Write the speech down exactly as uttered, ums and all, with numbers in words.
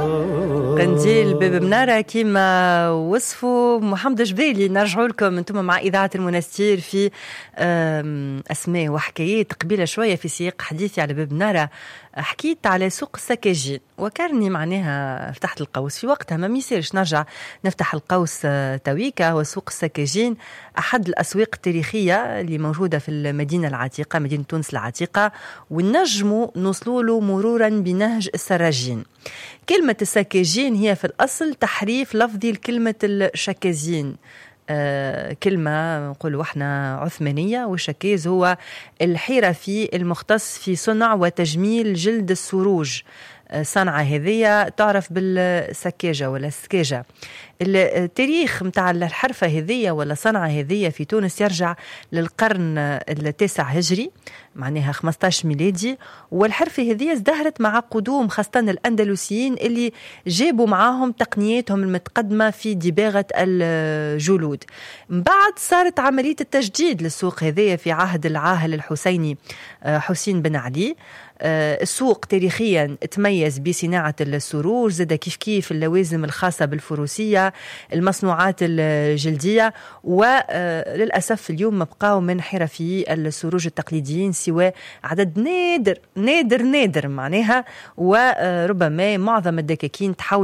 قنديل باب منارة كيما وصفوا محمد جبيلي. نرجعوا لكم انتم مع إذاعة المنستير في أسماء وحكايات. قبيلة شوية في سياق حديثي على باب منارة حكيت على سوق السكاجين، وكرني معناها فتحت القوس في وقتها، ما ميسيرش نرجع نفتح القوس تويكا. وسوق السكاجين أحد الأسواق التاريخية اللي موجودة في المدينة العتيقة، مدينة تونس العتيقة، ونجموا نوصلوا له مرورا بنهج السراجين. كلمة السكاجين هي في الأصل تحريف لفظي لكلمة الشكازين، آه كلمة نقولوا احنا عثمانية. والشكاز هو الحرفي المختص في صنع وتجميل جلد السروج. صنعة هذية تعرف بالسكاجة ولا السكاجة. التاريخ متاع الحرفة هذية ولا صنعة هذية في تونس يرجع للقرن التاسع هجري، معناها خمسطاش ميلادي. والحرفة هذية ازدهرت مع قدوم خاصة الأندلسيين اللي جابوا معاهم تقنياتهم المتقدمة في دباغة الجلود. بعد صارت عملية التجديد للسوق هذية في عهد العاهل الحسيني حسين بن علي. السوق تاريخيا تميز بصناعة السروج، زاد كيف كيف اللوازم الخاصة بالفروسية، المصنوعات الجلدية. وللأسف اليوم مبقاو من حرفي السروج التقليديين سوى عدد نادر نادر نادر معناها. وربما معظم الدكاكين تحول